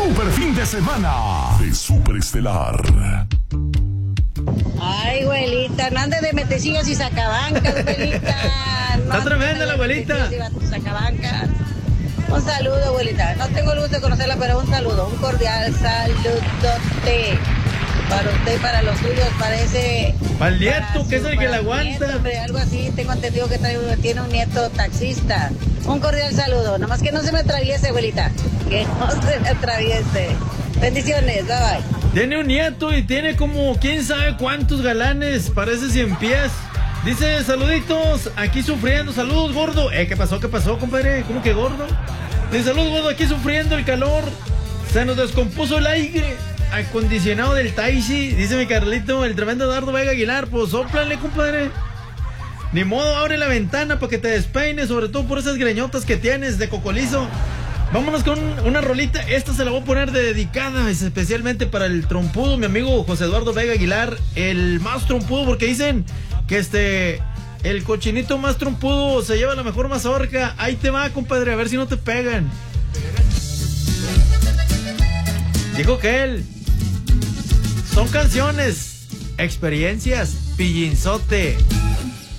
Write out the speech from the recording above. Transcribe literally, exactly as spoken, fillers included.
super fin de semana de Super Estelar. Ay, abuelita, no andes de metecillos y sacabancas, abuelita. No Está tremenda la abuelita. Sacabancas. Un saludo, abuelita. No tengo el gusto de conocerla, pero un saludo, un cordial saludote. Para usted y para los suyos, parece... Para el nieto, que es el que la aguanta. Nieto, hombre, algo así, tengo entendido que trae, tiene un nieto taxista. Un cordial saludo, nomás que no se me atraviese, abuelita. Que no se me atraviese. Bendiciones, bye bye. Tiene un nieto y tiene como quién sabe cuántos galanes, parece cien pies. Dice, saluditos, aquí sufriendo, saludos gordo. Eh, ¿qué pasó, qué pasó, compadre? ¿Cómo que gordo? Dice, saludos gordo, aquí sufriendo el calor. Se nos descompuso el aire acondicionado del Taxi, dice mi Carlito, el tremendo Dardo Vega Aguilar. Pues sóplale, compadre. Ni modo, abre la ventana para que te despeines, sobre todo por esas greñotas que tienes de cocolizo. Vámonos con una rolita. Esta se la voy a poner de dedicada, especialmente para el trompudo, mi amigo José Eduardo Vega Aguilar, el más trompudo, porque dicen que este, el cochinito más trompudo se lleva la mejor mazorca. Ahí te va, compadre, a ver si no te pegan. Dijo que él. Son canciones, experiencias, pillinzote.